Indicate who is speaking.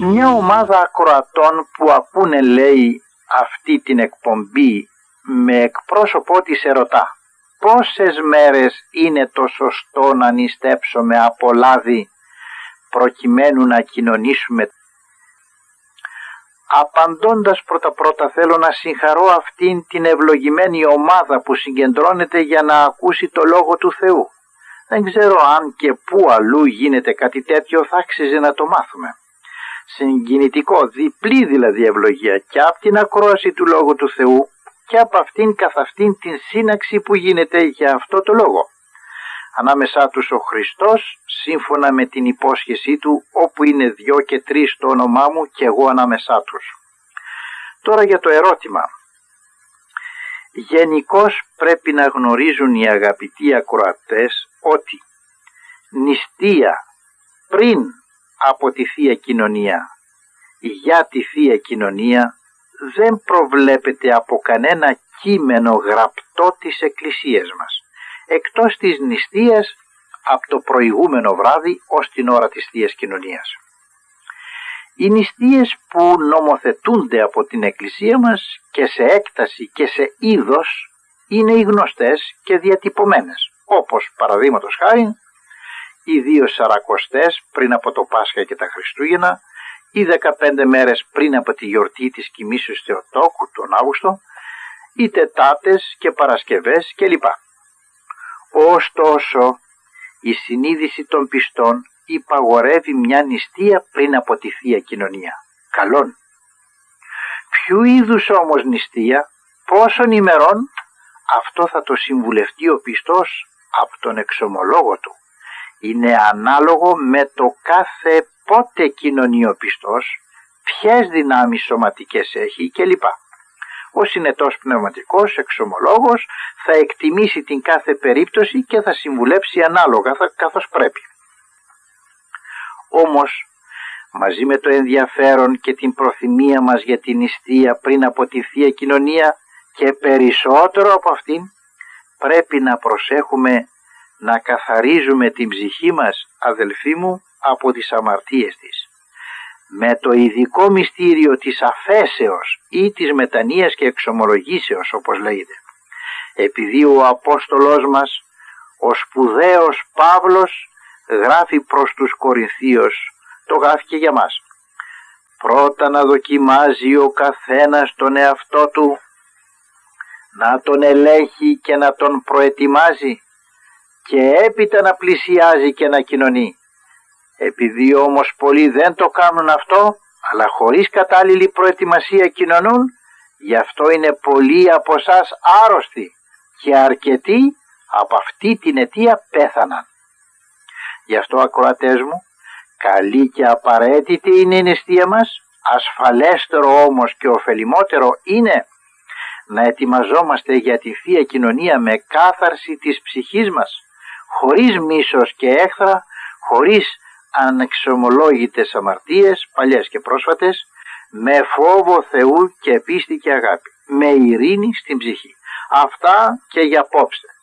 Speaker 1: Μια ομάδα ακροατών που ακούνε, λέει, αυτή την εκπομπή με εκπρόσωπό της ερωτά: πόσες μέρες είναι το σωστό να νηστέψουμε από λάδι προκειμένου να κοινωνήσουμε? Απαντώντας πρώτα θέλω να συγχαρώ αυτήν την ευλογημένη ομάδα που συγκεντρώνεται για να ακούσει το Λόγο του Θεού. Δεν ξέρω αν και πού αλλού γίνεται κάτι τέτοιο, θα άξιζε να το μάθουμε. Συγκινητικό, διπλή δηλαδή ευλογία, και από την ακρόαση του Λόγου του Θεού και από αυτήν καθ' αυτήν την σύναξη που γίνεται για αυτό το λόγο. Ανάμεσά τους ο Χριστός, σύμφωνα με την υπόσχεσή του, όπου είναι 2 και 3 το όνομά μου και εγώ ανάμεσά τους. Τώρα για το ερώτημα. Γενικώς πρέπει να γνωρίζουν οι αγαπητοί ακροατές ότι νηστεία πριν από τη Θεία Κοινωνία, για τη Θεία Κοινωνία, δεν προβλέπεται από κανένα κείμενο γραπτό της Εκκλησίας μας, εκτός της νηστείας από το προηγούμενο βράδυ ως την ώρα της Θείας Κοινωνίας. Οι νηστείες που νομοθετούνται από την Εκκλησία μας και σε έκταση και σε είδος είναι οι γνωστές και διατυπωμένες, όπως παραδείγματος χάριν οι 2 Σαρακοστές πριν από το Πάσχα και τα Χριστούγεννα, οι 15 μέρες πριν από τη γιορτή της Κοιμήσεως Θεοτόκου τον Αύγουστο, οι Τετάρτες και Παρασκευές κλπ. Ωστόσο, η συνείδηση των πιστών υπαγορεύει μια νηστεία πριν από τη Θεία Κοινωνία. Καλόν. Ποιου είδους όμως νηστεία, πόσων ημερών, αυτό θα το συμβουλευτεί ο πιστός από τον εξομολόγο του. Είναι ανάλογο με το κάθε πότε κοινωνεί ο πιστός, ποιες δυνάμεις σωματικές έχει κλπ. Ο συνετός πνευματικός εξομολόγος θα εκτιμήσει την κάθε περίπτωση και θα συμβουλέψει ανάλογα καθώς πρέπει. Όμως, μαζί με το ενδιαφέρον και την προθυμία μας για την νηστεία πριν από τη Θεία Κοινωνία και περισσότερο από αυτήν, πρέπει να προσέχουμε να καθαρίζουμε την ψυχή μας, αδελφοί μου, από τις αμαρτίες της. Με το ειδικό μυστήριο της αφέσεως ή της μετανοίας και εξομολογήσεως, όπως λέγεται. Επειδή ο Απόστολος μας, ο σπουδαίος Παύλος, γράφει προς τους Κορινθίους, το γράφει και για μας. Πρώτα να δοκιμάζει ο καθένας τον εαυτό του, να τον ελέγχει και να τον προετοιμάζει, και έπειτα να πλησιάζει και να κοινωνεί. Επειδή όμως πολλοί δεν το κάνουν αυτό, αλλά χωρίς κατάλληλη προετοιμασία κοινωνούν, γι' αυτό είναι πολλοί από εσάς άρρωστοι και αρκετοί από αυτή την αιτία πέθαναν. Γι' αυτό, ακροατές μου, καλή και απαραίτητη είναι η νηστεία μας, ασφαλέστερο όμως και ωφελημότερο είναι να ετοιμαζόμαστε για τη Θεία Κοινωνία με κάθαρση της ψυχής μας, χωρίς μίσος και έχθρα, χωρίς ανεξομολόγητες αμαρτίες, παλιές και πρόσφατες, με φόβο Θεού και πίστη και αγάπη, με ειρήνη στην ψυχή. Αυτά και για απόψε.